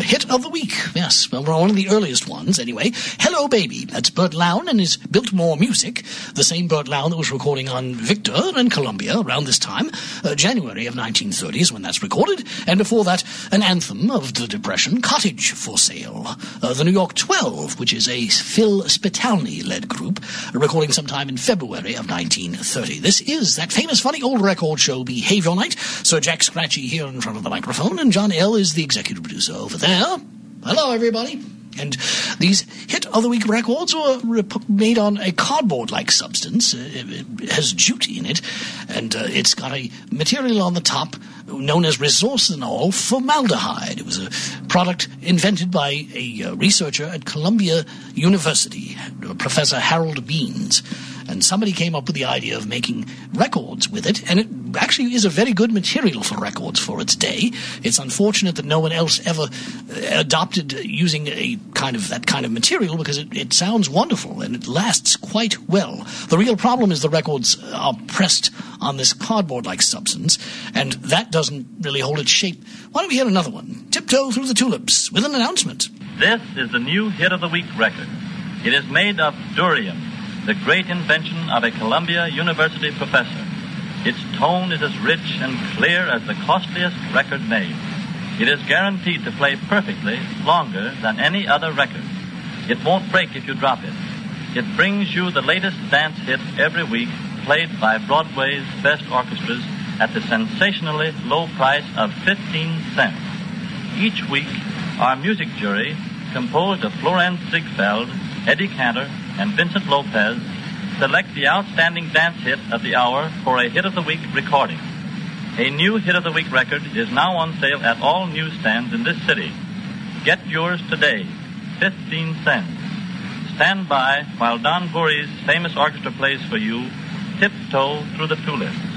hit of the week. Yes, well, one of the earliest ones, anyway. Hello, Baby. That's Burt Lown and his Biltmore Music, the same Burt Lown that was recording on Victor and Columbia around this time. January of 1930 is when that's recorded. And before that, an anthem of the Depression, Cottage for Sale. The New York 12, which is a Phil Spitalny-led group, recording sometime in February of 1930. This is that famous funny old record show, Behavior Night. Sir Jack Scratchy here in front of the microphone, and John L. is the executive producer over there. Hello, everybody. And these hit of the week records were made on a cardboard-like substance. It has jute in it, and it's got a material on the top known as resorcinol formaldehyde. It was a product invented by a researcher at Columbia University, Professor Harold Beans. And somebody came up with the idea of making records with it, and it actually is a very good material for records for its day. It's unfortunate that no one else ever adopted using that kind of material, because it sounds wonderful and it lasts quite well. The real problem is the records are pressed on this cardboard-like substance, and that doesn't really hold its shape. Why don't we hear another one? Tiptoe Through the Tulips, with an announcement. This is the new Hit of the Week record. It is made of durian, the great invention of a Columbia University professor. Its tone is as rich and clear as the costliest record made. It is guaranteed to play perfectly longer than any other record. It won't break if you drop it. It brings you the latest dance hit every week, played by Broadway's best orchestras at the sensationally low price of 15 cents. Each week, our music jury, composed of Florence Ziegfeld, Eddie Cantor, and Vincent Lopez, select the outstanding dance hit of the hour for a Hit of the Week recording. A new Hit of the Week record is now on sale at all newsstands in this city. Get yours today, 15 cents. Stand by while Don Voorhees' famous orchestra plays for you, Tiptoe Through the Tulips.